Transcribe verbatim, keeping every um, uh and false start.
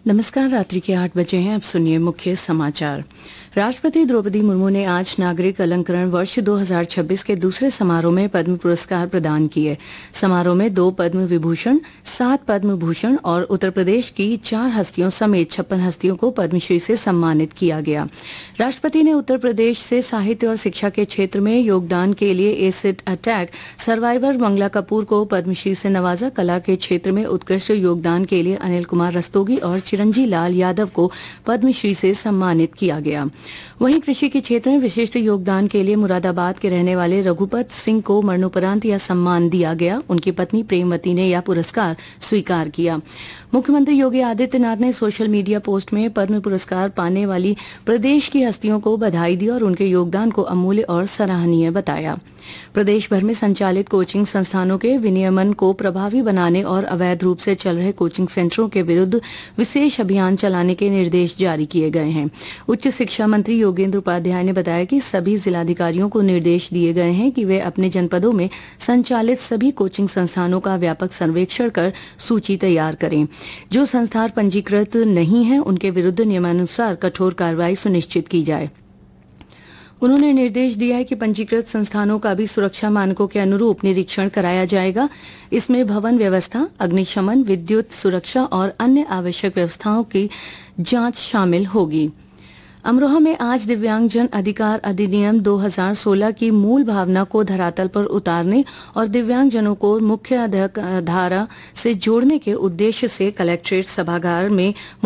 नमस्कार। रात्रि के आठ बजे हैं। अब सुनिए मुख्य समाचार। राष्ट्रपति द्रौपदी मुर्मू ने आज नागरिक अलंकरण वर्ष दो हज़ार छब्बीस के दूसरे समारोह में पद्म पुरस्कार प्रदान किए। समारोह में दो पद्म विभूषण, सात पद्म भूषण और उत्तर प्रदेश की चार हस्तियों समेत छप्पन हस्तियों को पद्मश्री से सम्मानित किया गया। राष्ट्रपति ने उत्तर प्रदेश से साहित्य और शिक्षा के क्षेत्र में योगदान के लिए acid attack survivor Mangla Kapoor को पद्मश्री से नवाजा। कला के क्षेत्र में उत्कृष्ट योगदान के लिए अनिल कुमार रस्तोगी और चिरंजी लाल यादव को पद्मश्री से सम्मानित किया गया। वहीं कृषि के क्षेत्र में विशिष्ट योगदान के लिए मुरादाबाद के रहने वाले रघुपत सिंह को मरणोपरांत यह सम्मान दिया गया। उनकी पत्नी प्रेमवती ने यह पुरस्कार स्वीकार किया। मुख्यमंत्री योगी आदित्यनाथ ने सोशल मीडिया पोस्ट में पद्म पुरस्कार पाने वाली प्रदेश की हस्तियों को बधाई दी और उनके योगदान को अमूल्य और सराहनीय बताया। प्रदेश भर में संचालित कोचिंग संस्थानों के विनियमन को प्रभावी बनाने और अवैध रूप से चल रहे कोचिंग सेंटरों के विरुद्ध विशेष अभियान चलाने के निर्देश जारी किए गए हैं। उच्च शिक्षा मंत्री योगेंद्र उपाध्याय ने बताया कि सभी जिलाधिकारियों को निर्देश दिए गए हैं कि वे अपने जनपदों में संचालित सभी कोचिंग संस्थानों का व्यापक सर्वेक्षण कर सूची तैयार करें। जो संस्थान पंजीकृत नहीं है उनके विरुद्ध नियमानुसार कठोर कार्रवाई सुनिश्चित की जाए। उन्होंने निर्देश दिया है कि पंजीकृत संस्थानों का भी सुरक्षा मानकों के अनुरूप निरीक्षण कराया जाएगा। इसमें भवन व्यवस्था, अग्निशमन, विद्युत सुरक्षा और अन्य आवश्यक व्यवस्थाओं की जांच शामिल होगी। अमरोहा में आज दिव्यांगजन अधिकार अधिनियम दो हज़ार सोलह की मूल भावना को धरातल पर उतारने और दिव्यांगजनों को मुख्य धारा से जोड़ने के उद्देश्य से कलेक्ट्रेट सभागार में